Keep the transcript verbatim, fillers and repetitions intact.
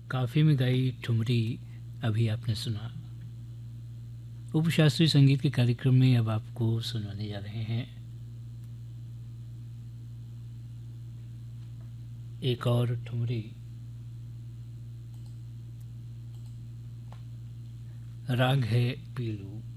काफ़ी में गाई ठुमरी अभी आपने सुना। उपशास्त्रीय संगीत के कार्यक्रम में अब आपको सुनाने जा रहे हैं एक और ठुमरी। राग है पीलू।